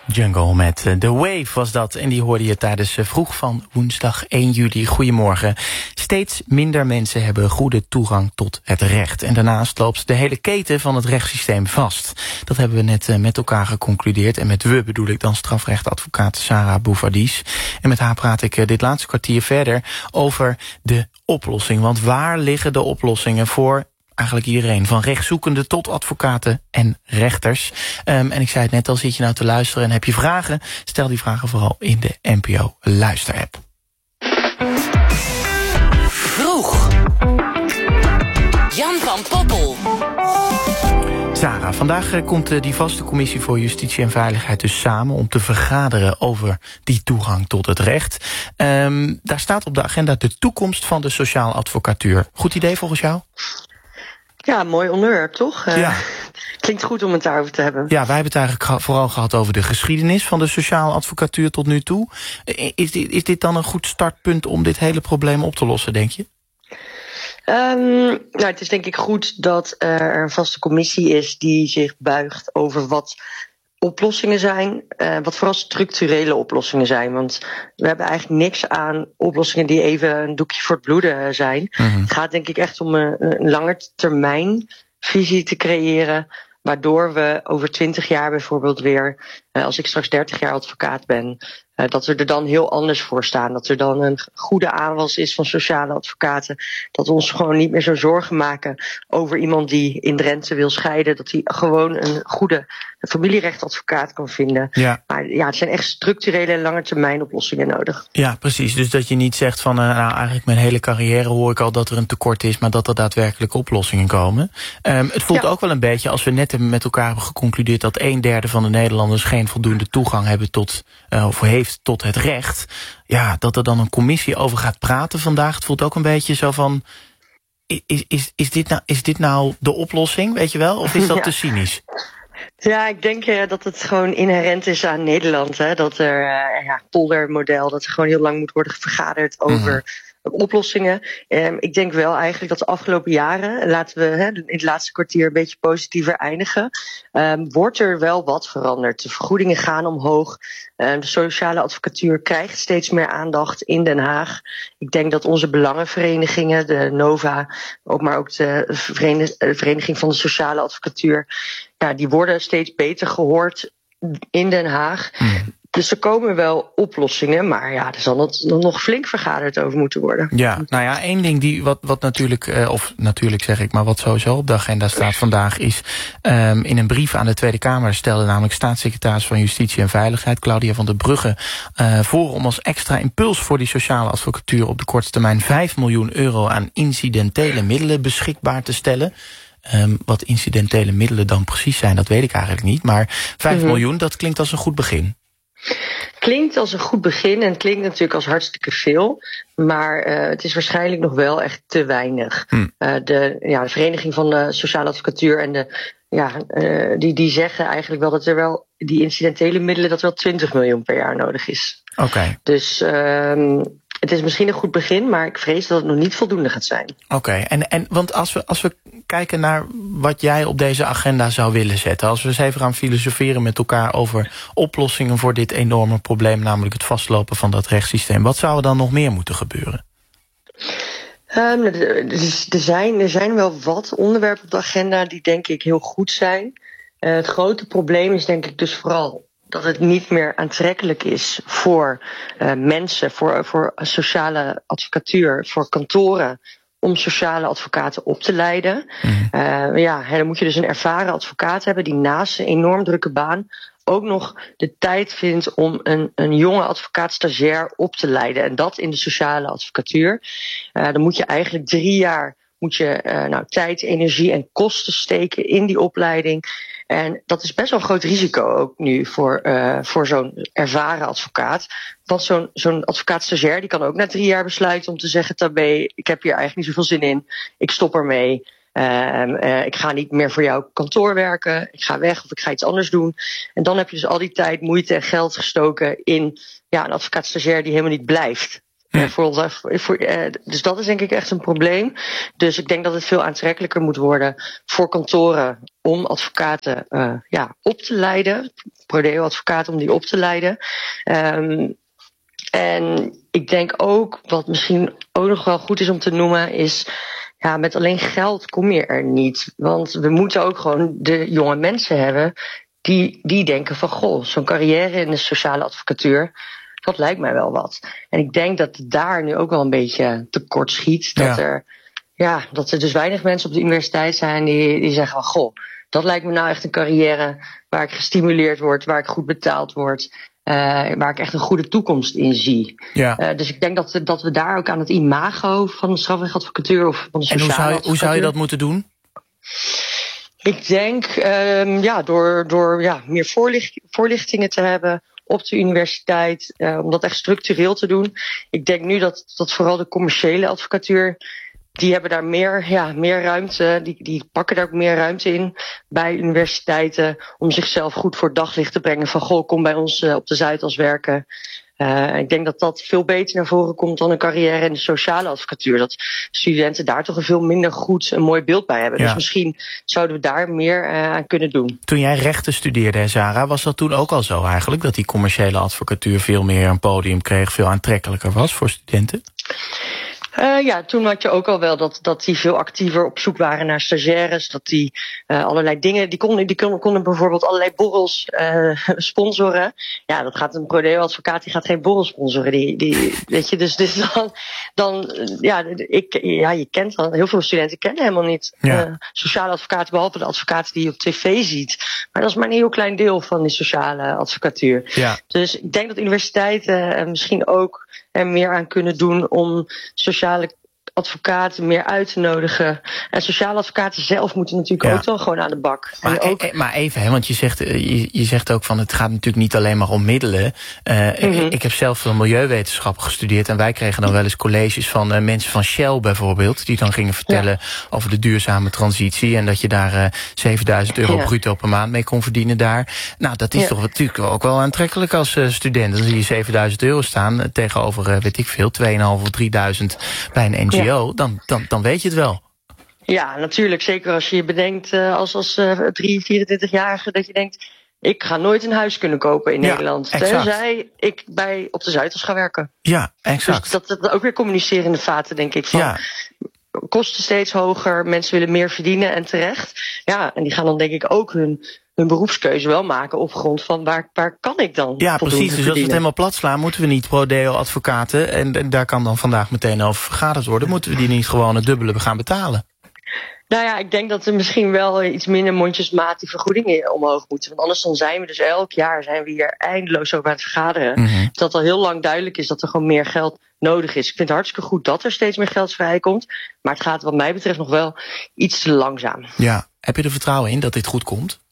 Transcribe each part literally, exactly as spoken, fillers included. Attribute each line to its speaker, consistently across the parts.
Speaker 1: Jungle met uh, The Wave was dat. En die hoorde je tijdens uh, vroeg van woensdag één juli. Goedemorgen. Steeds minder mensen hebben goede toegang tot het recht. En daarnaast loopt de hele keten van het rechtssysteem vast. Dat hebben we net uh, met elkaar geconcludeerd. En met we bedoel ik dan strafrechtadvocaat Sarah Bouvardis. En met haar praat ik uh, dit laatste kwartier verder over de oplossing. Want waar liggen de oplossingen voor eigenlijk iedereen, van rechtszoekenden tot advocaten en rechters. Um, en ik zei het net al, zit je nou te luisteren en heb je vragen? Stel die vragen vooral in de N P O Luisterapp.
Speaker 2: Vroeg. Jan van Poppel.
Speaker 1: Sarah, vandaag uh, komt uh, die vaste commissie voor Justitie en Veiligheid dus samen om te vergaderen over die toegang tot het recht. Um, daar staat op de agenda de toekomst van de sociale advocatuur. Goed idee volgens jou?
Speaker 3: Ja, mooi onderwerp, toch? Uh,
Speaker 1: ja.
Speaker 3: Klinkt goed om het daarover te hebben.
Speaker 1: Ja, wij hebben het eigenlijk ge- vooral gehad over de geschiedenis van de sociale advocatuur tot nu toe. Is dit, is dit dan een goed startpunt om dit hele probleem op te lossen, denk je?
Speaker 3: Um, nou, het is denk ik goed dat er een vaste commissie is die zich buigt over wat oplossingen zijn, uh, wat vooral structurele oplossingen zijn. Want we hebben eigenlijk niks aan oplossingen die even een doekje voor het bloeden zijn. Mm-hmm. Het gaat denk ik echt om een, een langetermijn visie te creëren, waardoor we over twintig jaar bijvoorbeeld weer, uh, als ik straks dertig jaar advocaat ben, uh, dat we er dan heel anders voor staan. Dat er dan een goede aanwas is van sociale advocaten. Dat we ons gewoon niet meer zo zorgen maken over iemand die in Drenthe wil scheiden. Dat hij gewoon een goede familierechtadvocaat kan vinden. Ja. Maar ja, het zijn echt structurele en lange termijn oplossingen nodig.
Speaker 1: Ja, precies. Dus dat je niet zegt van, uh, nou eigenlijk mijn hele carrière hoor ik al dat er een tekort is, maar dat er daadwerkelijk oplossingen komen. Um, het voelt ja. ook wel een beetje, als we net met elkaar hebben geconcludeerd dat een derde van de Nederlanders geen voldoende toegang hebben tot, uh, of heeft tot het recht. Ja, dat er dan een commissie over gaat praten vandaag. Het voelt ook een beetje zo van, is, is, is, dit, nou, is dit nou de oplossing, weet je wel? Of is dat ja. te cynisch?
Speaker 3: Ja, ik denk uh, dat het gewoon inherent is aan Nederland. Hè? Dat er uh, ja, poldermodel, dat er gewoon heel lang moet worden vergaderd over mm. oplossingen. Um, ik denk wel eigenlijk dat de afgelopen jaren, laten we hè, in het laatste kwartier een beetje positiever eindigen, um, wordt er wel wat veranderd. De vergoedingen gaan omhoog. Uh, de sociale advocatuur krijgt steeds meer aandacht in Den Haag. Ik denk dat onze belangenverenigingen, de NOVA, ook maar ook de Vereniging van de Sociale Advocatuur, ja, die worden steeds beter gehoord in Den Haag. Mm. Dus er komen wel oplossingen, maar ja, er zal het nog flink vergaderd over moeten worden.
Speaker 1: Ja, nou ja, één ding die wat, wat natuurlijk, uh, of natuurlijk zeg ik, maar wat sowieso op de agenda staat vandaag is, um, in een brief aan de Tweede Kamer stelde namelijk staatssecretaris van Justitie en Veiligheid, Claudia van der Brugge, uh, voor om als extra impuls voor die sociale advocatuur op de korte termijn vijf miljoen euro aan incidentele middelen beschikbaar te stellen. Um, wat incidentele middelen dan precies zijn, dat weet ik eigenlijk niet. Maar vijf mm-hmm. miljoen, dat klinkt als een goed begin.
Speaker 3: Klinkt als een goed begin en klinkt natuurlijk als hartstikke veel. Maar uh, het is waarschijnlijk nog wel echt te weinig. Mm. Uh, de, ja, de Vereniging van de Sociale Advocatuur en de, ja, uh, die, die zeggen eigenlijk wel dat er wel die incidentele middelen, dat wel twintig miljoen per jaar nodig is.
Speaker 1: Oké. Okay.
Speaker 3: Dus um, het is misschien een goed begin, maar ik vrees dat het nog niet voldoende gaat zijn.
Speaker 1: Oké, okay. en, en want als we, als we kijken naar wat jij op deze agenda zou willen zetten, als we eens even gaan filosoferen met elkaar over oplossingen voor dit enorme probleem, namelijk het vastlopen van dat rechtssysteem, wat zou er dan nog meer moeten gebeuren?
Speaker 3: Um, er, zijn, er zijn wel wat onderwerpen op de agenda die denk ik heel goed zijn. Uh, het grote probleem is denk ik dus vooral dat het niet meer aantrekkelijk is voor uh, mensen, voor, voor sociale advocatuur, voor kantoren, om sociale advocaten op te leiden. Mm. Uh, ja, dan moet je dus een ervaren advocaat hebben die naast een enorm drukke baan ook nog de tijd vindt om een, een jonge advocaat stagiair op te leiden. En dat in de sociale advocatuur. Uh, dan moet je eigenlijk drie jaar moet je, uh, nou, tijd, energie en kosten steken in die opleiding. En dat is best wel een groot risico ook nu voor, uh, voor zo'n ervaren advocaat. Want zo'n, zo'n advocaat-stagiair die kan ook na drie jaar besluiten om te zeggen, tabé, ik heb hier eigenlijk niet zoveel zin in, ik stop ermee. Uh, uh, ik ga niet meer voor jouw kantoor werken, ik ga weg of ik ga iets anders doen. En dan heb je dus al die tijd, moeite en geld gestoken in ja, een advocaat-stagiair die helemaal niet blijft. Ja. Voor ons, voor, uh, dus dat is denk ik echt een probleem. Dus ik denk dat het veel aantrekkelijker moet worden voor kantoren om advocaten uh, ja, op te leiden. Prodeo-advocaten om die op te leiden. Um, en ik denk ook, wat misschien ook nog wel goed is om te noemen, is ja, met alleen geld kom je er niet. Want we moeten ook gewoon de jonge mensen hebben die, die denken van goh, zo'n carrière in de sociale advocatuur, dat lijkt mij wel wat. En ik denk dat het daar nu ook wel een beetje tekort schiet. Dat, ja. Er, ja, dat er dus weinig mensen op de universiteit zijn die, die zeggen van goh, dat lijkt me nou echt een carrière waar ik gestimuleerd word, waar ik goed betaald word, uh, waar ik echt een goede toekomst in zie. Ja. Uh, dus ik denk dat we, dat we daar ook aan het imago van de strafrechtadvocatuur of van de sociale
Speaker 1: En hoe zou, je,
Speaker 3: advocatuur,
Speaker 1: hoe zou je dat moeten doen?
Speaker 3: Ik denk um, ja, door, door ja, meer voorlicht, voorlichtingen te hebben op de universiteit, uh, om dat echt structureel te doen. Ik denk nu dat, dat vooral de commerciële advocatuur, die hebben daar meer, ja, meer ruimte, die, die pakken daar ook meer ruimte in bij universiteiten om zichzelf goed voor het daglicht te brengen van goh, kom bij ons uh, op de Zuidas werken. Uh, ik denk dat dat veel beter naar voren komt dan een carrière in de sociale advocatuur. Dat studenten daar toch een veel minder goed een mooi beeld bij hebben. Ja. Dus misschien zouden we daar meer uh, aan kunnen doen.
Speaker 1: Toen jij rechten studeerde, hè, Sarah, was dat toen ook al zo eigenlijk? Dat die commerciële advocatuur veel meer een podium kreeg, veel aantrekkelijker was voor studenten?
Speaker 3: Uh, ja, toen had je ook al wel dat, dat die veel actiever op zoek waren naar stagiaires. Dat die uh, allerlei dingen, die konden, die konden, konden bijvoorbeeld allerlei borrels uh, sponsoren. Ja, dat gaat een prodeo-advocaat, die gaat geen borrel sponsoren. Die, die, weet je, dus, dus dan, dan, ja, ik, ja, je kent dan, heel veel studenten kennen helemaal niet ja. uh, sociale advocaten, behalve de advocaten die je op tv ziet. Maar dat is maar een heel klein deel van die sociale advocatuur. Ja. Dus ik denk dat universiteiten uh, misschien ook er meer aan kunnen doen om sociale advocaten meer uit te nodigen. En sociale advocaten zelf moeten natuurlijk ja. ook wel gewoon aan de bak.
Speaker 1: Maar, en ook... e- maar even, hè, want je zegt, je, je zegt ook van het gaat natuurlijk niet alleen maar om middelen. Uh, mm-hmm. ik, ik heb zelf veel milieuwetenschappen gestudeerd en wij kregen dan wel eens colleges van uh, mensen van Shell bijvoorbeeld, die dan gingen vertellen ja. over de duurzame transitie en dat je daar uh, zevenduizend euro ja. bruto per maand mee kon verdienen daar. Nou, dat is ja. toch natuurlijk ook wel aantrekkelijk als uh, student. Dan zie je zevenduizend euro staan uh, tegenover, uh, weet ik veel, tweeënhalf of drieduizend bij een N G O. Ja. Dan, dan, dan weet je het wel.
Speaker 3: Ja, natuurlijk. Zeker als je je bedenkt uh, als, als uh, drie, vierentwintigjarige dat je denkt, ik ga nooit een huis kunnen kopen in ja, Nederland. Exact. Tenzij ik bij op de Zuidas ga werken.
Speaker 1: Ja, exact.
Speaker 3: Dus dat, dat ook weer communicerende vaten, denk ik. Van, ja. Kosten steeds hoger, mensen willen meer verdienen en terecht. Ja, en die gaan dan denk ik ook hun, hun beroepskeuze wel maken op grond van waar, waar kan ik dan
Speaker 1: Ja, precies. Dus als we het helemaal plat slaan, moeten we niet prodeo-advocaten, en, en daar kan dan vandaag meteen over vergaderd worden, moeten we die niet gewoon het dubbele gaan betalen?
Speaker 3: Nou ja, ik denk dat er misschien wel iets minder mondjesmaat die vergoedingen omhoog moeten. Want anders dan zijn we dus elk jaar zijn we hier eindeloos over aan het vergaderen. Mm-hmm. Dat al heel lang duidelijk is dat er gewoon meer geld nodig is. Ik vind het hartstikke goed dat er steeds meer geld vrijkomt. Maar het gaat wat mij betreft nog wel iets te langzaam.
Speaker 1: Ja, heb je er vertrouwen in dat dit goed komt?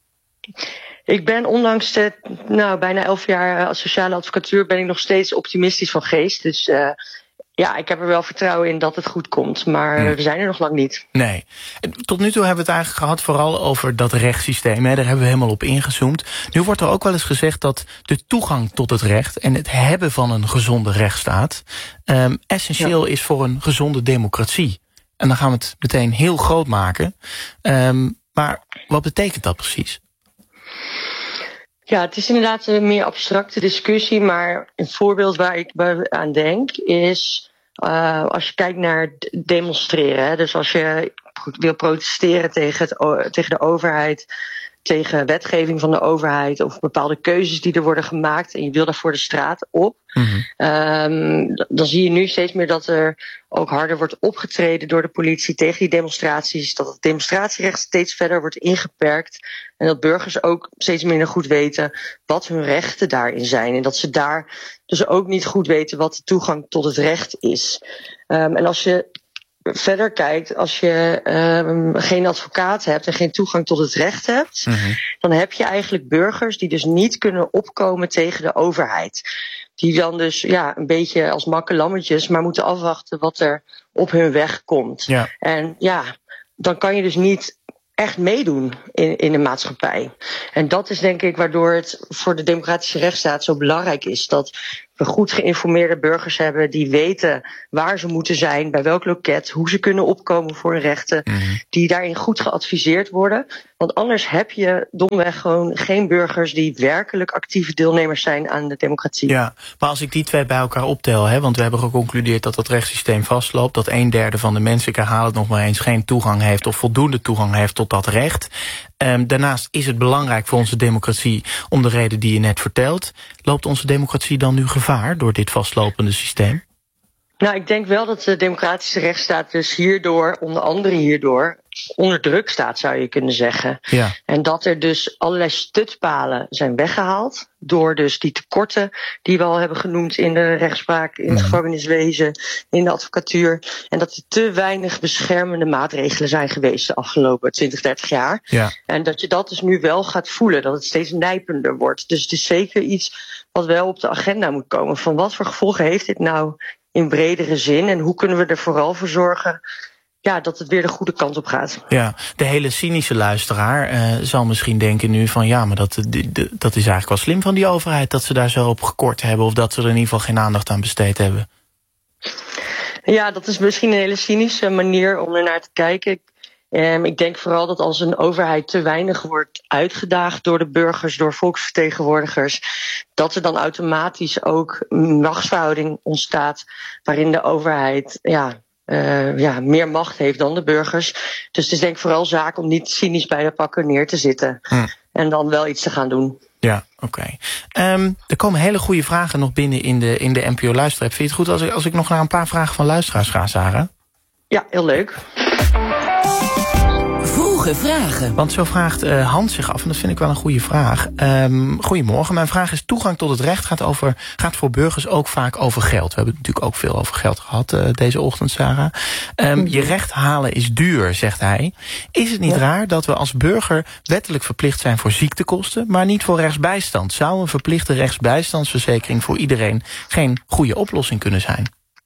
Speaker 3: Ik ben ondanks de nou, bijna elf jaar als sociale advocatuur ben ik nog steeds optimistisch van geest. Dus uh, ja, ik heb er wel vertrouwen in dat het goed komt. Maar hm. we zijn er nog lang niet.
Speaker 1: Nee. Tot nu toe hebben we het eigenlijk gehad vooral over dat rechtssysteem. Hè. Daar hebben we helemaal op ingezoomd. Nu wordt er ook wel eens gezegd dat de toegang tot het recht en het hebben van een gezonde rechtsstaat um, essentieel ja. is voor een gezonde democratie. En dan gaan we het meteen heel groot maken. Um, maar wat betekent dat precies?
Speaker 3: Ja, het is inderdaad een meer abstracte discussie, maar een voorbeeld waar ik aan denk is uh, als je kijkt naar demonstreren. Hè, dus als je wil protesteren tegen, het, tegen de overheid, tegen wetgeving van de overheid of bepaalde keuzes die er worden gemaakt en je wil daarvoor de straat op. Mm-hmm. Um, dan zie je nu steeds meer dat er ook harder wordt opgetreden door de politie tegen die demonstraties. Dat het demonstratierecht steeds verder wordt ingeperkt. En dat burgers ook steeds minder goed weten wat hun rechten daarin zijn. En dat ze daar dus ook niet goed weten wat de toegang tot het recht is. Um, en als je verder kijkt, als je um, geen advocaat hebt en geen toegang tot het recht hebt, mm-hmm. dan heb je eigenlijk burgers die dus niet kunnen opkomen tegen de overheid. Die dan dus ja, een beetje als makke lammetjes, maar moeten afwachten wat er op hun weg komt. Ja. En ja, dan kan je dus niet echt meedoen in, in de maatschappij. En dat is denk ik waardoor het voor de democratische rechtsstaat zo belangrijk is dat we goed geïnformeerde burgers hebben die weten waar ze moeten zijn, bij welk loket, hoe ze kunnen opkomen voor hun rechten, mm-hmm. die daarin goed geadviseerd worden. Want anders heb je domweg gewoon geen burgers die werkelijk actieve deelnemers zijn aan de democratie.
Speaker 1: Ja, maar als ik die twee bij elkaar optel, hè, want we hebben geconcludeerd dat dat rechtssysteem vastloopt, dat een derde van de mensen, ik herhaal het nog maar eens, geen toegang heeft of voldoende toegang heeft tot dat recht. Um, daarnaast is het belangrijk voor onze democratie om de reden die je net vertelt. Loopt onze democratie dan nu gevaar door dit vastlopende systeem?
Speaker 3: Nou, ik denk wel dat de democratische rechtsstaat dus hierdoor, onder andere hierdoor, onder druk staat, zou je kunnen zeggen.
Speaker 1: Ja.
Speaker 3: En dat er dus allerlei stutpalen zijn weggehaald door dus die tekorten die we al hebben genoemd in de rechtspraak, in het mm. gevangeniswezen, in de advocatuur. En dat er te weinig beschermende maatregelen zijn geweest de afgelopen twintig, dertig jaar.
Speaker 1: Ja.
Speaker 3: En dat je dat dus nu wel gaat voelen, dat het steeds nijpender wordt. Dus het is zeker iets wat wel op de agenda moet komen. Van wat voor gevolgen heeft dit nou in bredere zin en hoe kunnen we er vooral voor zorgen ja, dat het weer de goede kant op gaat.
Speaker 1: Ja, de hele cynische luisteraar uh, zal misschien denken nu van ja, maar dat, de, de, dat is eigenlijk wel slim van die overheid dat ze daar zo op gekort hebben of dat ze er in ieder geval geen aandacht aan besteed hebben.
Speaker 3: Ja, dat is misschien een hele cynische manier om er naar te kijken. Um, ik denk vooral dat als een overheid te weinig wordt uitgedaagd door de burgers, door volksvertegenwoordigers, dat er dan automatisch ook een machtsverhouding ontstaat waarin de overheid ja, uh, ja, meer macht heeft dan de burgers. Dus het is denk ik vooral zaak om niet cynisch bij de pakken neer te zitten hm. en dan wel iets te gaan doen.
Speaker 1: Ja, oké. Okay. Um, er komen hele goede vragen nog binnen in de, in de N P O Luisterapp. Vind je het goed als ik, als ik nog naar een paar vragen van luisteraars ga, Sarah?
Speaker 3: Ja, heel leuk.
Speaker 2: Vroege vragen.
Speaker 1: Want zo vraagt uh, Hans zich af, en dat vind ik wel een goede vraag. Um, goedemorgen, mijn vraag is: toegang tot het recht gaat, over, gaat voor burgers ook vaak over geld. We hebben het natuurlijk ook veel over geld gehad uh, deze ochtend, Sarah. Um, je recht halen is duur, zegt hij. Is het niet ja. raar dat we als burger wettelijk verplicht zijn voor ziektekosten, maar niet voor rechtsbijstand? Zou een verplichte rechtsbijstandsverzekering voor iedereen geen goede oplossing kunnen zijn?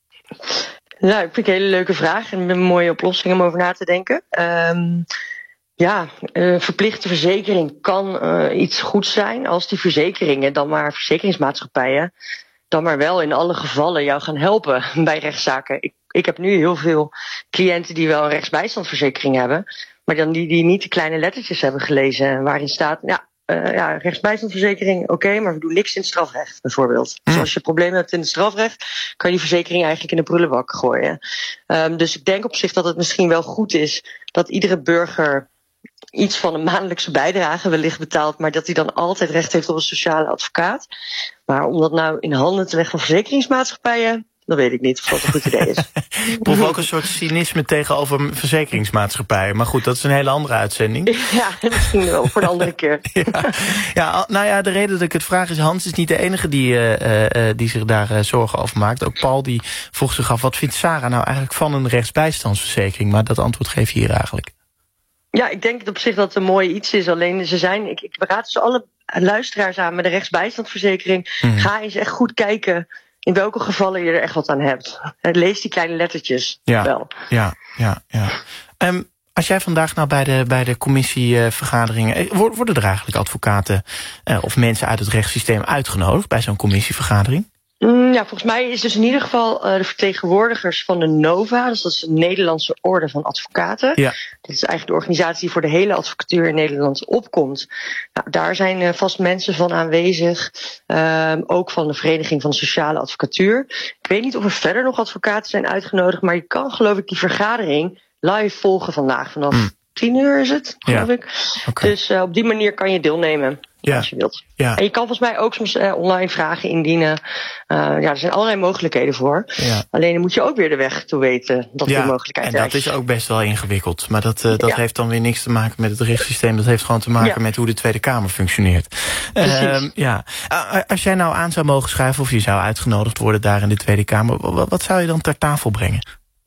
Speaker 3: Nou, ik vind het een hele leuke vraag en een mooie oplossing om over na te denken. Um, ja, uh, verplichte verzekering kan uh, iets goeds zijn als die verzekeringen, dan maar verzekeringsmaatschappijen, dan maar wel in alle gevallen jou gaan helpen bij rechtszaken. Ik, ik heb nu heel veel cliënten die wel een rechtsbijstandsverzekering hebben, maar dan die, die niet de kleine lettertjes hebben gelezen waarin staat, ja, Uh, ja, rechtsbijstandsverzekering, oké, okay, maar we doen niks in het strafrecht, bijvoorbeeld. Mm. Dus als je problemen hebt in het strafrecht, kan je die verzekering eigenlijk in de prullenbak gooien. Um, dus ik denk op zich dat het misschien wel goed is dat iedere burger iets van een maandelijkse bijdrage wellicht betaalt, maar dat hij dan altijd recht heeft op een sociale advocaat. Maar om dat nou in handen te leggen van verzekeringsmaatschappijen, dan weet ik niet of dat een goed idee is.
Speaker 1: Ik proef ook een soort cynisme tegenover verzekeringsmaatschappijen. Maar goed, dat is een hele andere uitzending.
Speaker 3: Ja, misschien wel, voor de andere keer.
Speaker 1: Ja, ja, nou ja, de reden dat ik het vraag is, Hans is niet de enige die, uh, uh, die zich daar uh, zorgen over maakt. Ook Paul die vroeg zich af, wat vindt Sarah nou eigenlijk van een rechtsbijstandsverzekering? Maar dat antwoord geef je hier eigenlijk.
Speaker 3: Ja, ik denk op zich dat het een mooi iets is. Alleen ze zijn, ik, ik raad dus alle luisteraars aan met de rechtsbijstandsverzekering. Mm. Ga eens echt goed kijken in welke gevallen je er echt wat aan hebt. Lees die kleine lettertjes
Speaker 1: ja,
Speaker 3: wel.
Speaker 1: Ja, ja, ja. Um, als jij vandaag nou bij de, bij de commissievergaderingen, worden er eigenlijk advocaten uh, of mensen uit het rechtssysteem uitgenodigd bij zo'n commissievergadering?
Speaker 3: Ja, volgens mij is dus in ieder geval uh, de vertegenwoordigers van de NOVA, dus dat is de Nederlandse Orde van Advocaten.
Speaker 1: Ja.
Speaker 3: Dat is eigenlijk de organisatie die voor de hele advocatuur in Nederland opkomt. Nou, daar zijn uh, vast mensen van aanwezig, uh, ook van de Vereniging van de Sociale Advocatuur. Ik weet niet of er verder nog advocaten zijn uitgenodigd, maar je kan geloof ik die vergadering live volgen vandaag. Vanaf mm. tien uur is het, geloof
Speaker 1: ja.
Speaker 3: ik.
Speaker 1: Okay.
Speaker 3: Dus uh, op die manier kan je deelnemen. Ja. Als je wilt.
Speaker 1: Ja.
Speaker 3: En je kan volgens mij ook soms uh, online vragen indienen. Uh, ja, er zijn allerlei mogelijkheden voor.
Speaker 1: Ja.
Speaker 3: Alleen dan moet je ook weer de weg toe weten dat
Speaker 1: ja,
Speaker 3: die mogelijkheid
Speaker 1: en
Speaker 3: is.
Speaker 1: En dat is ook best wel ingewikkeld. Maar dat, uh, dat ja. heeft dan weer niks te maken met het rechtssysteem. Dat heeft gewoon te maken ja. met hoe de Tweede Kamer functioneert. Uh, ja. Uh, als jij nou aan zou mogen schrijven of je zou uitgenodigd worden daar in de Tweede Kamer, wat, wat zou je dan ter tafel brengen?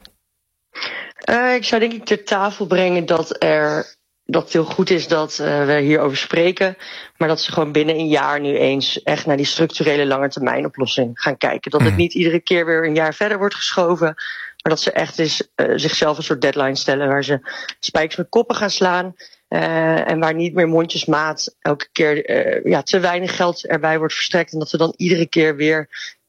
Speaker 3: Uh, ik zou denk ik ter tafel brengen dat er dat het heel goed is dat uh, we hierover spreken, maar dat ze gewoon binnen een jaar nu eens echt naar die structurele langetermijnoplossing gaan kijken. Dat het mm. niet iedere keer weer een jaar verder wordt geschoven, maar dat ze echt eens uh, zichzelf een soort deadline stellen waar ze spijkers met koppen gaan slaan uh, en waar niet meer mondjesmaat elke keer uh, ja, te weinig geld erbij wordt verstrekt en dat we dan iedere keer weer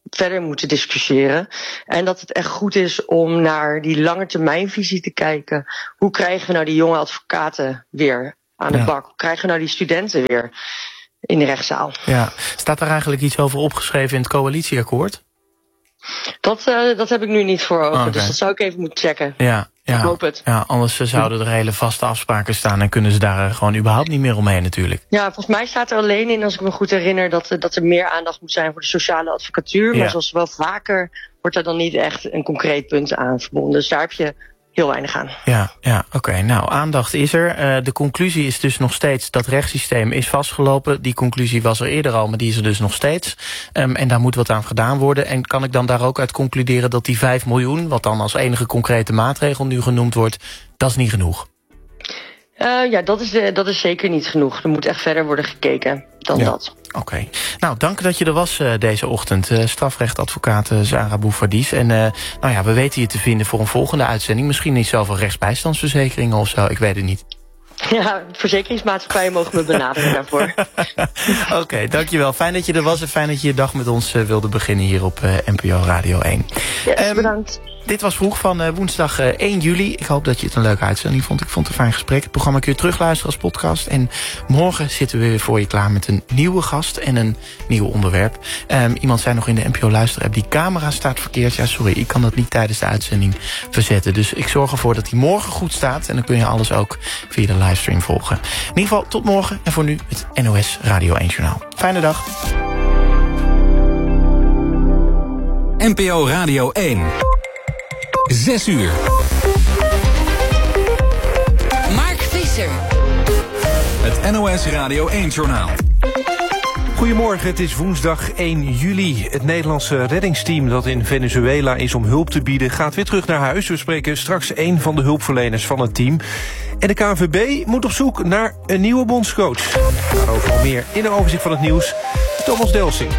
Speaker 3: verder moeten discussiëren. En dat het echt goed is om naar die langetermijnvisie te kijken. Hoe krijgen we nou die jonge advocaten weer aan de ja. bak? Hoe krijgen we nou die studenten weer in de rechtszaal?
Speaker 1: Ja. Staat er eigenlijk iets over opgeschreven in het coalitieakkoord?
Speaker 3: Dat, uh, dat heb ik nu niet voor ogen, okay. Dus dat zou ik even moeten checken.
Speaker 1: Ja, ja.
Speaker 3: Ik hoop het.
Speaker 1: Ja, anders zouden er hele vaste afspraken staan en kunnen ze daar gewoon überhaupt niet meer omheen natuurlijk.
Speaker 3: Ja, volgens mij staat er alleen in, als ik me goed herinner, dat, dat er meer aandacht moet zijn voor de sociale advocatuur. Maar ja. zoals wel vaker wordt er dan niet echt een concreet punt aan verbonden. Dus daar heb je heel weinig aan.
Speaker 1: Ja, ja oké. Okay. Nou, aandacht is er. Uh, de conclusie is dus nog steeds dat rechtssysteem is vastgelopen. Die conclusie was er eerder al, maar die is er dus nog steeds. Um, en daar moet wat aan gedaan worden. En kan ik dan daar ook uit concluderen dat die vijf miljoen... wat dan als enige concrete maatregel nu genoemd wordt, dat is niet genoeg?
Speaker 3: Uh, ja, dat is, de, dat is zeker niet genoeg. Er moet echt verder worden gekeken dan
Speaker 1: ja.
Speaker 3: dat.
Speaker 1: Oké. Okay. Nou, dank dat je er was uh, deze ochtend. Uh, strafrechtadvocaat uh, Zara Bouffardis. En uh, nou ja, we weten je te vinden voor een volgende uitzending. Misschien niet zoveel rechtsbijstandsverzekeringen of zo. Ik weet het niet.
Speaker 3: Ja, verzekeringsmaatschappijen mogen me benaderen daarvoor.
Speaker 1: Oké, okay, dankjewel. Fijn dat je er was en fijn dat je je dag met ons uh, wilde beginnen hier op uh, N P O Radio één.
Speaker 3: Yes, um, bedankt.
Speaker 1: Dit was Vroeg van uh, woensdag uh, één juli. Ik hoop dat je het een leuke uitzending vond. Ik vond het een fijn gesprek. Het programma kun je terugluisteren als podcast. En morgen zitten we weer voor je klaar met een nieuwe gast en een nieuw onderwerp. Um, iemand zei nog in de N P O Luister-app, die camera staat verkeerd. Ja, sorry, ik kan dat niet tijdens de uitzending verzetten. Dus ik zorg ervoor dat die morgen goed staat. En dan kun je alles ook via de livestream volgen. In ieder geval, tot morgen. En voor nu het N O S Radio één Journaal. Fijne dag.
Speaker 2: N P O Radio één. Zes uur. Mark Visser. Het N O S Radio één Journaal.
Speaker 4: Goedemorgen, het is woensdag één juli. Het Nederlandse reddingsteam dat in Venezuela is om hulp te bieden gaat weer terug naar huis. We spreken straks één van de hulpverleners van het team. En de K N V B moet op zoek naar een nieuwe bondscoach. Daarover al meer in een overzicht van het nieuws. Thomas Delsing.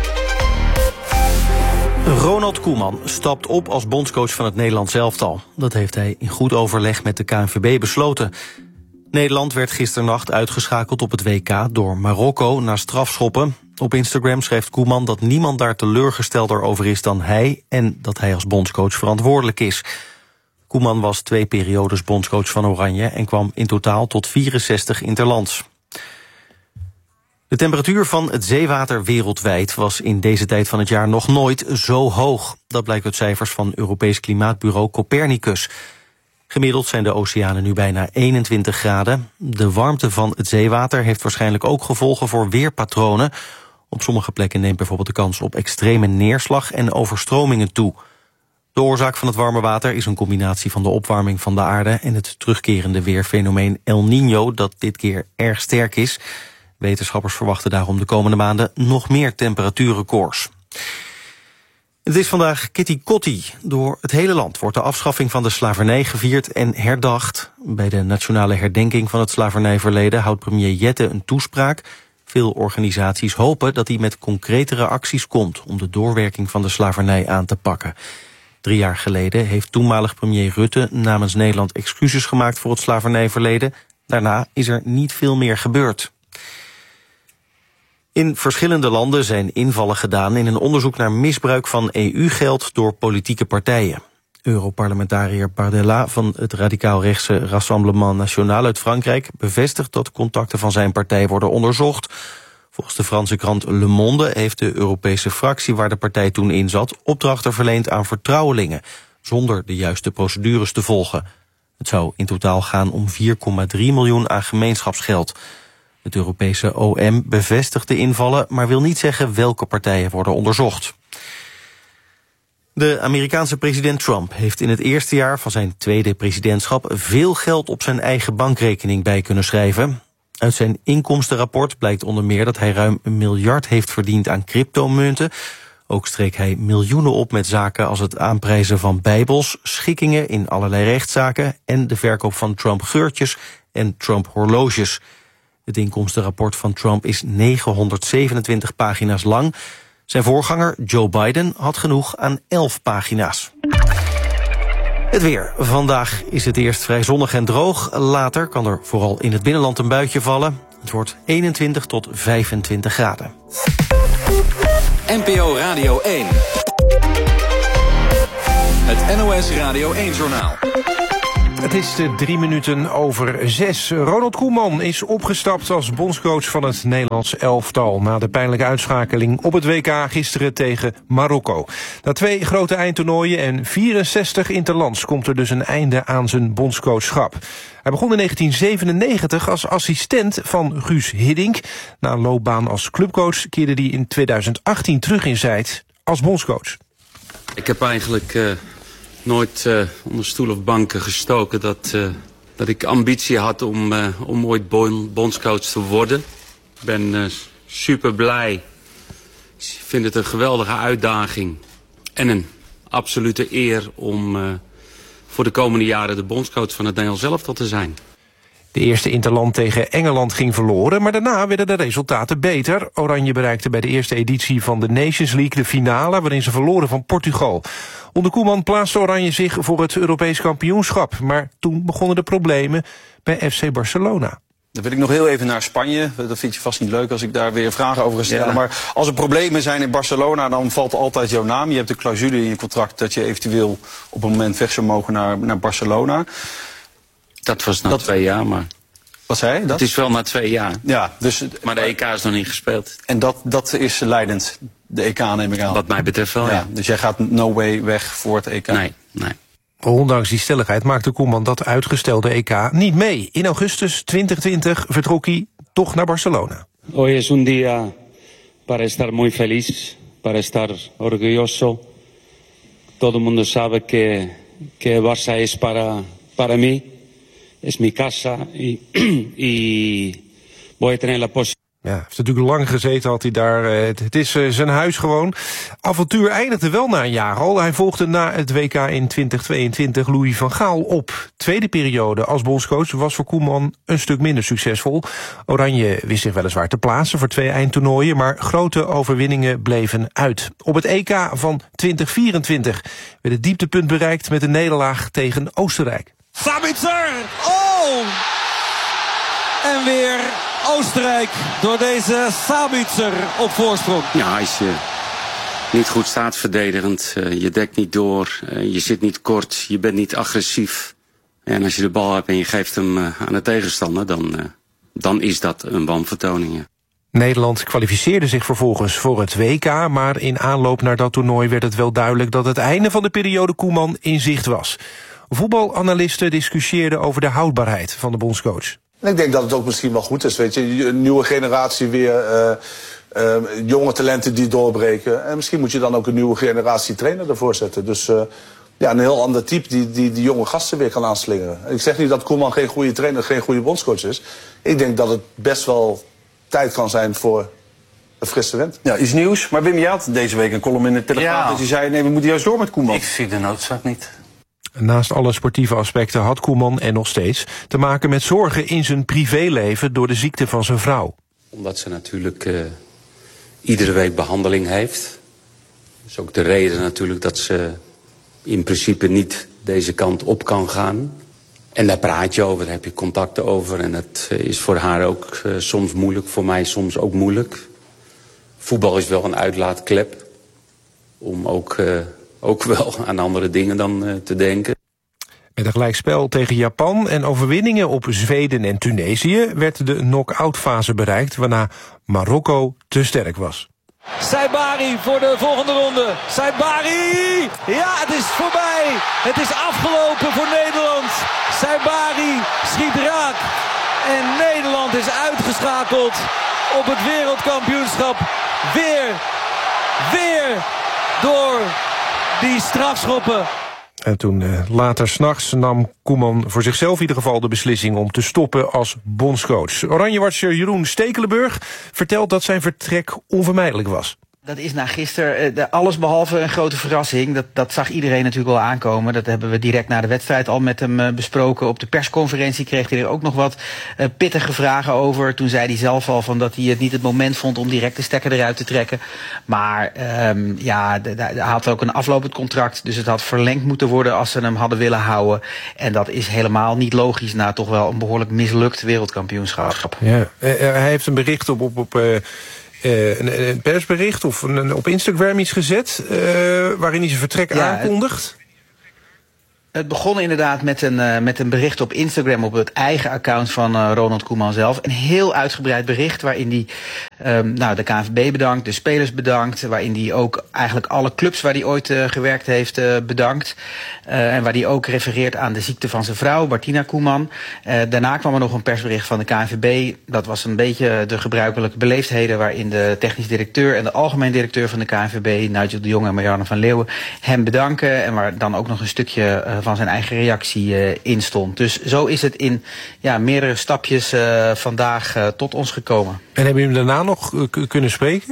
Speaker 5: Ronald Koeman stapt op als bondscoach van het Nederlands elftal. Dat heeft hij in goed overleg met de K N V B besloten. Nederland werd gisternacht uitgeschakeld op het W K door Marokko na strafschoppen. Op Instagram schreef Koeman dat niemand daar teleurgestelder over is dan hij en dat hij als bondscoach verantwoordelijk is. Koeman was twee periodes bondscoach van Oranje en kwam in totaal tot vierenzestig interlands. De temperatuur van het zeewater wereldwijd was in deze tijd van het jaar nog nooit zo hoog. Dat blijkt uit cijfers van Europees Klimaatbureau Copernicus. Gemiddeld zijn de oceanen nu bijna eenentwintig graden. De warmte van het zeewater heeft waarschijnlijk ook gevolgen voor weerpatronen. Op sommige plekken neemt bijvoorbeeld de kans op extreme neerslag en overstromingen toe. De oorzaak van het warme water is een combinatie van de opwarming van de aarde en het terugkerende weerfenomeen El Niño, dat dit keer erg sterk is. Wetenschappers verwachten daarom de komende maanden nog meer temperatuurrecords. Het is vandaag Kitty Kotti. Door het hele land wordt de afschaffing van de slavernij gevierd en herdacht. Bij de nationale herdenking van het slavernijverleden houdt premier Jette een toespraak. Veel organisaties hopen dat hij met concretere acties komt om de doorwerking van de slavernij aan te pakken. Drie jaar geleden heeft toenmalig premier Rutte namens Nederland excuses gemaakt voor het slavernijverleden. Daarna is er niet veel meer gebeurd. In verschillende landen zijn invallen gedaan in een onderzoek naar misbruik van E U-geld door politieke partijen. Europarlementariër Bardella van het radicaal-rechtse Rassemblement National uit Frankrijk bevestigt dat contacten van zijn partij worden onderzocht. Volgens de Franse krant Le Monde heeft de Europese fractie waar de partij toen in zat opdrachten verleend aan vertrouwelingen, zonder de juiste procedures te volgen. Het zou in totaal gaan om vier komma drie miljoen aan gemeenschapsgeld. Het Europese O M bevestigt de invallen, maar wil niet zeggen welke partijen worden onderzocht. De Amerikaanse president Trump heeft in het eerste jaar van zijn tweede presidentschap veel geld op zijn eigen bankrekening bij kunnen schrijven. Uit zijn inkomstenrapport blijkt onder meer dat hij ruim een miljard heeft verdiend aan cryptomunten. Ook streek hij miljoenen op met zaken als het aanprijzen van bijbels, schikkingen in allerlei rechtszaken en de verkoop van Trump-geurtjes en Trump-horloges. Het inkomstenrapport van Trump is negenhonderdzevenentwintig pagina's lang. Zijn voorganger Joe Biden had genoeg aan elf pagina's. Het weer. Vandaag is het eerst vrij zonnig en droog. Later kan er vooral in het binnenland een buitje vallen. Het wordt eenentwintig tot vijfentwintig graden.
Speaker 2: N P O Radio één. Het N O S Radio één-journaal.
Speaker 4: Het is de drie minuten over zes. Ronald Koeman is opgestapt als bondscoach van het Nederlands elftal na de pijnlijke uitschakeling op het W K gisteren tegen Marokko. Na twee grote eindtoernooien en vierenzestig interlands komt er dus een einde aan zijn bondscoachschap. Hij begon in negentien zevenennegentig als assistent van Guus Hiddink. Na een loopbaan als clubcoach keerde hij in tweeduizend achttien terug in Zeist als bondscoach.
Speaker 6: Ik heb eigenlijk uh, nooit uh, onder stoel of banken gestoken dat, uh, dat ik ambitie had om, uh, om ooit bondscoach te worden. Ik ben uh, super blij. Ik vind het een geweldige uitdaging en een absolute eer om uh, voor de komende jaren de bondscoach van het Nederlands elftal te zijn.
Speaker 4: De eerste interland tegen Engeland ging verloren, maar daarna werden de resultaten beter. Oranje bereikte bij de eerste editie van de Nations League de finale, waarin ze verloren van Portugal. Onder Koeman plaatste Oranje zich voor het Europees kampioenschap, maar toen begonnen de problemen bij F C Barcelona.
Speaker 7: Dan wil ik nog heel even naar Spanje. Dat vind je vast niet leuk als ik daar weer vragen over ga stellen. Ja. Maar als er problemen zijn in Barcelona, dan valt altijd jouw naam. Je hebt een clausule in je contract dat je eventueel op een moment weg zou mogen naar, naar Barcelona.
Speaker 6: Dat was na
Speaker 7: dat,
Speaker 6: twee jaar, maar...
Speaker 7: Wat zei je? Dat?
Speaker 6: Het is wel na twee jaar.
Speaker 7: Ja, dus,
Speaker 6: maar de E K is nog niet gespeeld.
Speaker 7: En dat, dat is leidend, de E K neem ik aan.
Speaker 6: Wat mij betreft wel, ja. ja.
Speaker 7: Dus jij gaat no way weg voor het E K?
Speaker 6: Nee, nee.
Speaker 4: Ondanks die stelligheid maakte Koeman dat uitgestelde E K niet mee. In augustus twintig twintig vertrok hij toch naar Barcelona.
Speaker 8: Hoy es un día para estar muy feliz, para estar orgulloso. Todo el mundo sabe que, que Barça es para, para mí. Es mi casa y, y voy a tener la posibilidad.
Speaker 4: Ja, hij heeft natuurlijk lang gezeten, had hij daar. Het, het is uh, zijn huis gewoon. Avontuur eindigde wel na een jaar al. Hij volgde na het W K in twintig tweeëntwintig Louis van Gaal op. Tweede periode als bondscoach was voor Koeman een stuk minder succesvol. Oranje wist zich weliswaar te plaatsen voor twee eindtoernooien, maar grote overwinningen bleven uit. Op het E K van twintig vierentwintig werd het dieptepunt bereikt met een nederlaag tegen Oostenrijk.
Speaker 9: Sabitzer! Oh! En weer Oostenrijk door deze Sabitzer op voorsprong.
Speaker 6: Ja, als je niet goed staat verdedigend, uh, je dekt niet door, uh, je zit niet kort, je bent niet agressief. En als je de bal hebt en je geeft hem uh, aan de tegenstander, dan, uh, dan is dat een wanvertoning. Ja.
Speaker 4: Nederland kwalificeerde zich vervolgens voor het W K, maar in aanloop naar dat toernooi werd het wel duidelijk dat het einde van de periode Koeman in zicht was. Voetbalanalisten discussieerden over de houdbaarheid van de bondscoach.
Speaker 10: En ik denk dat het ook misschien wel goed is, weet je, een nieuwe generatie weer, uh, uh, jonge talenten die doorbreken. En misschien moet je dan ook een nieuwe generatie trainer ervoor zetten. Dus uh, ja, een heel ander type die, die die jonge gasten weer kan aanslingeren. Ik zeg niet dat Koeman geen goede trainer, geen goede bondscoach is. Ik denk dat het best wel tijd kan zijn voor een frisse wind.
Speaker 7: Ja, iets nieuws. Maar Wim, je had deze week een column in de Telegraaf ja. dat je zei, nee, we moeten juist door met Koeman.
Speaker 6: Ik zie de noodzaak niet.
Speaker 4: Naast alle sportieve aspecten had Koeman en nog steeds te maken met zorgen in zijn privéleven door de ziekte van zijn vrouw.
Speaker 6: Omdat ze natuurlijk uh, iedere week behandeling heeft. Dat is ook de reden natuurlijk dat ze in principe niet deze kant op kan gaan. En daar praat je over, daar heb je contacten over. En dat uh, is voor haar ook uh, soms moeilijk, voor mij soms ook moeilijk. Voetbal is wel een uitlaatklep om ook... Uh, Ook wel aan andere dingen dan uh, te denken.
Speaker 4: Met een gelijkspel tegen Japan en overwinningen op Zweden en Tunesië werd de knock-out fase bereikt, waarna Marokko te sterk was.
Speaker 9: Saibari voor de volgende ronde. Saibari! Ja, het is voorbij. Het is afgelopen voor Nederland. Saibari schiet raak. En Nederland is uitgeschakeld op het wereldkampioenschap. Weer, weer door die strafschoppen.
Speaker 4: En toen uh, later 's nachts nam Koeman voor zichzelf in ieder geval de beslissing om te stoppen als bondscoach. Oranjewatcher Jeroen Stekelenburg vertelt dat zijn vertrek onvermijdelijk was.
Speaker 11: Dat is na gisteren uh, alles behalve een grote verrassing. Dat, dat zag iedereen natuurlijk wel aankomen. Dat hebben we direct na de wedstrijd al met hem uh, besproken. Op de persconferentie kreeg hij er ook nog wat uh, pittige vragen over. Toen zei hij zelf al van dat hij het niet het moment vond om direct de stekker eruit te trekken. Maar um, ja, hij had ook een aflopend contract. Dus het had verlengd moeten worden als ze hem hadden willen houden. En dat is helemaal niet logisch na toch wel een behoorlijk mislukt wereldkampioenschap.
Speaker 4: Ja, uh, hij heeft een bericht op... op, op uh... Uh, een, een persbericht of een, op Instagram iets gezet uh, waarin hij zijn vertrek ja, aankondigt.
Speaker 11: Het begon inderdaad met een, uh, met een bericht op Instagram op het eigen account van uh, Ronald Koeman zelf. Een heel uitgebreid bericht waarin hij um, nou, de K N V B bedankt, de spelers bedankt. Waarin hij ook eigenlijk alle clubs waar hij ooit uh, gewerkt heeft uh, bedankt. Uh, en waar hij ook refereert aan de ziekte van zijn vrouw, Martina Koeman. Uh, daarna kwam er nog een persbericht van de K N V B. Dat was een beetje de gebruikelijke beleefdheden waarin de technisch directeur en de algemeen directeur van de K N V B, Nigel de Jong en Marianne van Leeuwen, hem bedanken. En waar dan ook nog een stukje uh, van zijn eigen reactie uh, in stond. Dus zo is het in ja, meerdere stapjes uh, vandaag uh, tot ons gekomen.
Speaker 4: En hebben jullie hem daarna nog uh, k- kunnen spreken?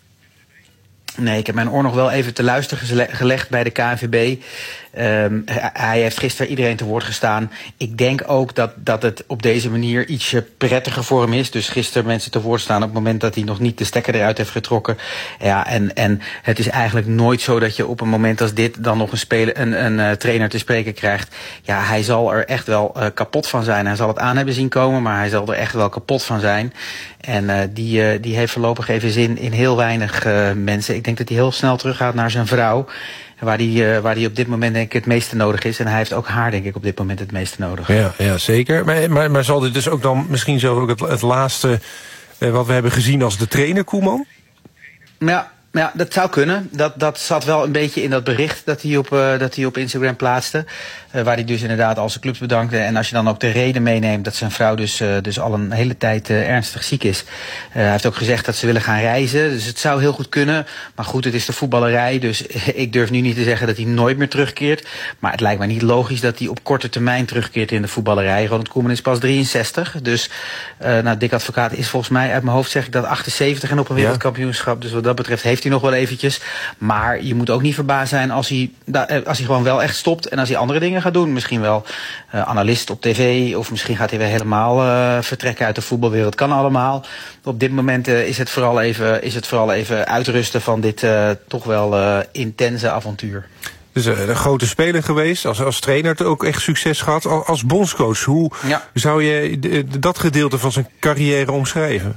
Speaker 11: Nee, ik heb mijn oor nog wel even te luisteren gelegd bij de K N V B. Um, hij heeft gisteren iedereen te woord gestaan. Ik denk ook dat, dat het op deze manier ietsje prettiger voor hem is. Dus gisteren mensen te woord staan op het moment dat hij nog niet de stekker eruit heeft getrokken. Ja, en, en het is eigenlijk nooit zo dat je op een moment als dit dan nog een, speler, een, een uh, trainer te spreken krijgt. Ja, hij zal er echt wel uh, kapot van zijn. Hij zal het aan hebben zien komen, maar hij zal er echt wel kapot van zijn. En uh, die, uh, die heeft voorlopig even zin in heel weinig uh, mensen. Ik denk dat hij heel snel teruggaat naar zijn vrouw. Waar die, uh, waar die op dit moment denk ik het meeste nodig is. En hij heeft ook haar denk ik op dit moment het meeste nodig.
Speaker 4: Ja, ja zeker. Maar, maar, maar zal dit dus ook dan misschien zo ook het, het laatste uh, wat we hebben gezien als de trainer Koeman?
Speaker 11: Ja. Ja, dat zou kunnen. Dat, dat zat wel een beetje in dat bericht dat hij op, uh, dat hij op Instagram plaatste. Uh, waar hij dus inderdaad al zijn clubs bedankte. En als je dan ook de reden meeneemt dat zijn vrouw dus, uh, dus al een hele tijd uh, ernstig ziek is. Uh, hij heeft ook gezegd dat ze willen gaan reizen. Dus het zou heel goed kunnen. Maar goed, het is de voetballerij. Dus ik durf nu niet te zeggen dat hij nooit meer terugkeert. Maar het lijkt mij niet logisch dat hij op korte termijn terugkeert in de voetballerij. Ronald Koeman is pas drieënzestig. Dus uh, nou, Dick Advocaat is volgens mij uit mijn hoofd zeg ik dat achtenzeventig en op een wereldkampioenschap. Dus wat dat betreft heeft hij nog wel eventjes. Maar je moet ook niet verbaasd zijn als hij, als hij gewoon wel echt stopt en als hij andere dingen gaat doen. Misschien wel uh, analist op tv of misschien gaat hij weer helemaal uh, vertrekken uit de voetbalwereld. Kan allemaal. Op dit moment uh, is, het vooral even, is het vooral even uitrusten van dit uh, toch wel uh, intense avontuur.
Speaker 4: Dus uh, een grote speler geweest, als, als trainer ook echt succes gehad. Als bondscoach, hoe ja. zou je d- dat gedeelte van zijn carrière omschrijven?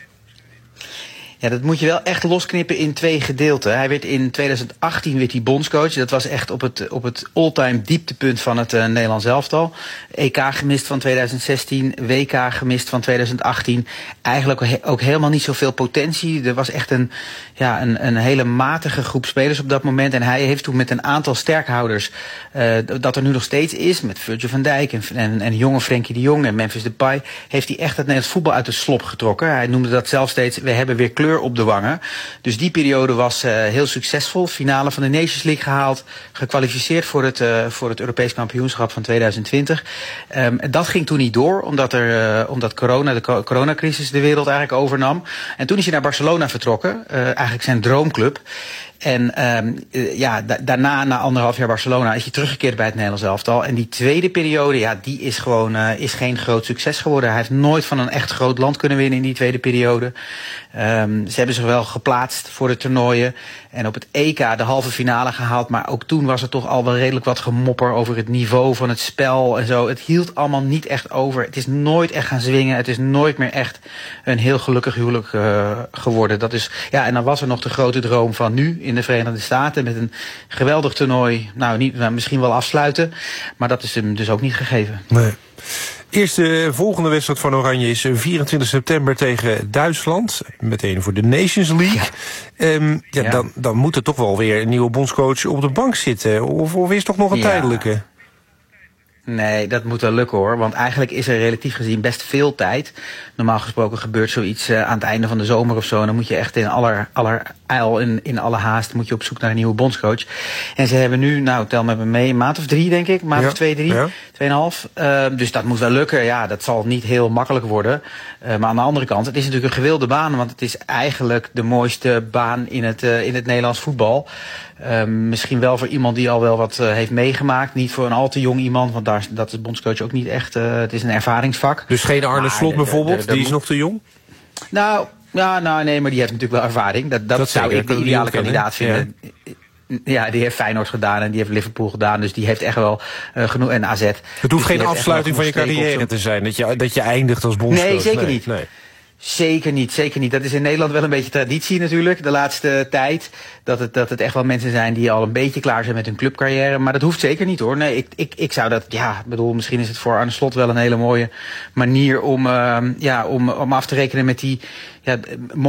Speaker 11: Ja, dat moet je wel echt losknippen in twee gedeelten. Hij werd in tweeduizend achttien werd hij bondscoach. Dat was echt op het, op het all-time dieptepunt van het uh, Nederlands elftal. E K gemist van tweeduizend zestien, W K gemist van tweeduizend achttien. Eigenlijk ook, he- ook helemaal niet zoveel potentie. Er was echt een, ja, een, een hele matige groep spelers op dat moment. En hij heeft toen met een aantal sterkhouders, uh, dat er nu nog steeds is, met Virgil van Dijk en, en, en jonge Frenkie de Jong en Memphis Depay, heeft hij echt het Nederlands voetbal uit de slop getrokken. Hij noemde dat zelf steeds, we hebben weer kleur op de wangen. Dus die periode was uh, heel succesvol. Finale van de Nations League gehaald. Gekwalificeerd voor het, uh, voor het Europees kampioenschap van tweeduizend twintig. Um, dat ging toen niet door, omdat, er, uh, omdat corona, de co- coronacrisis de wereld eigenlijk overnam. En toen is hij naar Barcelona vertrokken. Uh, eigenlijk zijn droomclub. En um, uh, ja, da- daarna, na anderhalf jaar Barcelona, is hij teruggekeerd bij het Nederlands elftal. En die tweede periode, ja, die is gewoon uh, is geen groot succes geworden. Hij heeft nooit van een echt groot land kunnen winnen in die tweede periode. Um, ze hebben zich wel geplaatst voor de toernooien. En op het E K de halve finale gehaald. Maar ook toen was er toch al wel redelijk wat gemopper over het niveau van het spel en zo. Het hield allemaal niet echt over. Het is nooit echt gaan zwingen. Het is nooit meer echt een heel gelukkig huwelijk uh, geworden. Dat is, ja, en dan was er nog de grote droom van nu in de Verenigde Staten met een geweldig toernooi. Nou, niet, nou, misschien wel afsluiten. Maar dat is hem dus ook niet gegeven.
Speaker 4: Nee. Eerste volgende wedstrijd van Oranje is vierentwintig september tegen Duitsland. Meteen voor de Nations League. Ja. Um, ja, ja. Dan, dan moet er toch wel weer een nieuwe bondscoach op de bank zitten. Of, of is het toch nog een ja. tijdelijke?
Speaker 11: Nee, dat moet wel lukken hoor. Want eigenlijk is er relatief gezien best veel tijd. Normaal gesproken gebeurt zoiets uh, aan het einde van de zomer of zo. En dan moet je echt in aller, aller eil, in, in alle haast, moet je op zoek naar een nieuwe bondscoach. En ze hebben nu, nou tel met me mee, een maand of drie denk ik. Een maand ja. of twee, drie, ja. tweeënhalf. Uh, dus dat moet wel lukken. Ja, dat zal niet heel makkelijk worden. Uh, maar aan de andere kant, het is natuurlijk een gewilde baan. Want het is eigenlijk de mooiste baan in het, uh, in het Nederlands voetbal. Uh, misschien wel voor iemand die al wel wat uh, heeft meegemaakt. Niet voor een al te jong iemand, want daar, dat is bondscoach ook niet echt. Uh, het is een ervaringsvak.
Speaker 4: Dus geen Arne maar, Slot bijvoorbeeld, de, de, de, die is nog te jong?
Speaker 11: Nou, ja, nou, nee, maar die heeft natuurlijk wel ervaring. Dat, dat, dat zou ik de ideale kandidaat vinden. Ja. Ja, die heeft Feyenoord gedaan en die heeft Liverpool gedaan. Dus die heeft echt wel uh, genoeg. En A Z.
Speaker 4: Het hoeft dus geen afsluiting van je carrière te zijn. Dat je, dat je eindigt als bondscoach.
Speaker 11: Nee, zeker
Speaker 4: nee,
Speaker 11: niet.
Speaker 4: Nee.
Speaker 11: Zeker niet, zeker niet. Dat is in Nederland wel een beetje traditie natuurlijk, de laatste tijd. Dat het, dat het echt wel mensen zijn die al een beetje klaar zijn met hun clubcarrière. Maar dat hoeft zeker niet hoor. Nee, ik, ik, ik zou dat, ja, bedoel, misschien is het voor Arne Slot wel een hele mooie manier om, uh, ja, om, om af te rekenen met die... Ja,